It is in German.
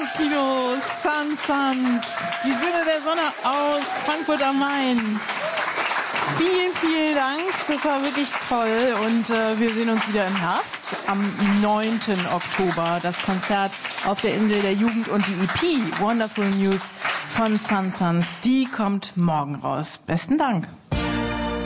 großes Kino, Sun Suns, die Söhne der Sonne aus Frankfurt am Main. Vielen, vielen Dank, das war wirklich toll und wir sehen uns wieder im Herbst am 9. Oktober. Das Konzert auf der Insel der Jugend und die EP Wonderful News von Sun Suns, die kommt morgen raus. Besten Dank.